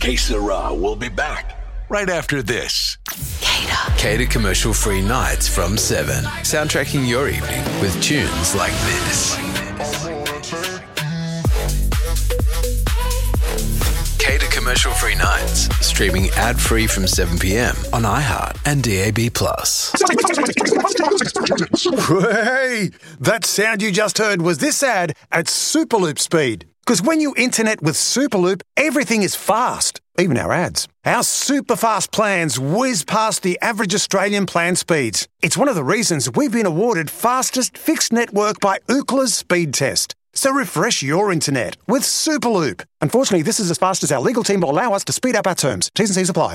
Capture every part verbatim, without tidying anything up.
Que Sera will be back right after this. Cater. Cater commercial-free nights from seven. Soundtracking your evening with tunes like this. Cater commercial-free nights. Streaming ad-free from seven p.m. on iHeart and D A B plus. Hey, that sound you just heard was this ad at Superloop speed. Because when you internet with Superloop, everything is fast, even our ads. Our super fast plans whiz past the average Australian plan speeds. It's one of the reasons we've been awarded fastest fixed network by Ookla's speed test. So refresh your internet with Superloop. Unfortunately, this is as fast as our legal team will allow us to speed up our terms. T's and C's apply.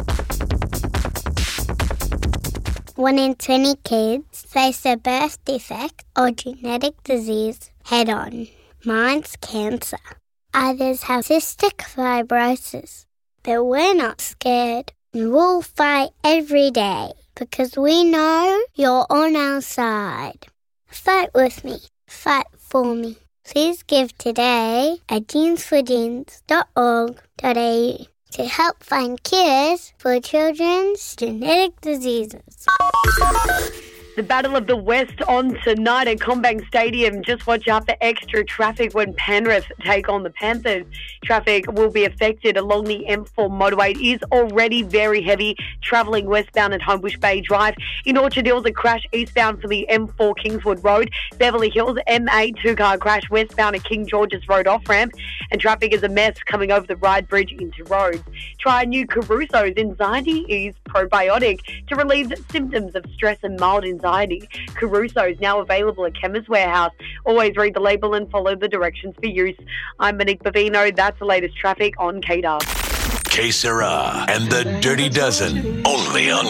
One in twenty kids face a birth defect or genetic disease head-on. Mine's cancer. Others have cystic fibrosis. But we're not scared. And we'll fight every day because we know you're on our side. Fight with me. Fight for me. Please give today at jeans for jeans dot org dot a u to help find cures for children's genetic diseases. The Battle of the West on tonight at Combank Stadium. Just watch out for extra traffic when Penrith take on the Panthers. Traffic will be affected along the M four motorway. It is already very heavy travelling westbound at Homebush Bay Drive. In Orchard Hills, a crash eastbound for the M four Kingswood Road. Beverly Hills, M eight two-car crash westbound at King George's Road off-ramp. And traffic is a mess coming over the Ryde Bridge into Rhodes. Try new Caruso's Anxiety Ease Probiotic to relieve symptoms of stress and mild anxiety. Caruso's now available at Chemist Warehouse. Always read the label and follow the directions for use. I'm Monique Bavino. That's the latest traffic on Cater. Que Sera and the Dirty Dozen, only on